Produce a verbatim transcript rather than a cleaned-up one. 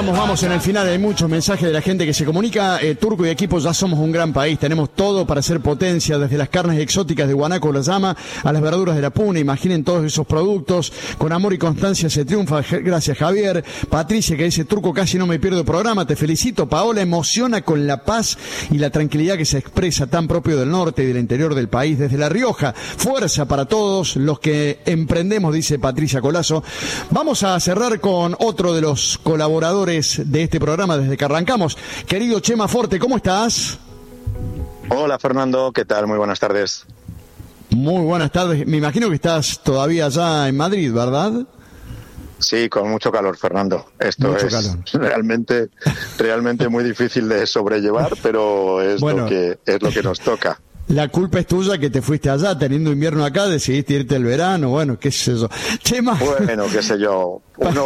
Vamos, vamos, en el final hay muchos mensajes de la gente que se comunica. Eh, Turco y equipo, ya somos un gran país, tenemos todo para ser potencia, desde las carnes exóticas de Guanaco, la llama, a las verduras de la Puna. Imaginen todos esos productos, con amor y constancia se triunfa. Gracias, Javier. Patricia, que dice, Turco, casi no me pierdo el programa, te felicito. Paola, emociona con la paz y la tranquilidad que se expresa, tan propio del norte y del interior del país. Desde La Rioja, fuerza para todos los que emprendemos, dice Patricia Colazo. Vamos a cerrar con otro de los colaboradores de este programa desde que arrancamos. Querido Chema Forte, ¿cómo estás? Hola Fernando, ¿qué tal? Muy buenas tardes. Muy buenas tardes. Me imagino que estás todavía allá en Madrid, ¿verdad? Sí, con mucho calor, Fernando. Esto mucho es calor. realmente, realmente muy difícil de sobrellevar, pero es bueno, lo que es lo que nos toca. La culpa es tuya que te fuiste allá, teniendo invierno acá, decidiste irte el verano, bueno, qué sé yo. Chema. Bueno, qué sé yo. Uno